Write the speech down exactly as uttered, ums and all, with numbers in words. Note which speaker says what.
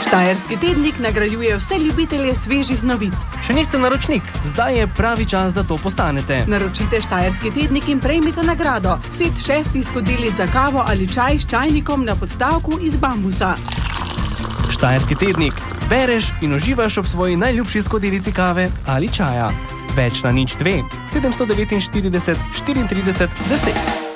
Speaker 1: Štajerski tednik nagrajuje vse ljubitelje svežih novic.
Speaker 2: Še niste naročnik? Zdaj je pravi čas, da to postanete.
Speaker 1: Naročite Štajerski tednik in prejmite nagrado. Set šestih skodelic za kavo ali čaj s čajnikom na podstavku iz bambusa.
Speaker 2: Štajerski tednik. Bereš in uživaš ob svoji najljubši skodelici kave ali čaja. Več na nič dve sedemsto devetinštirideset štiriintrideset deset.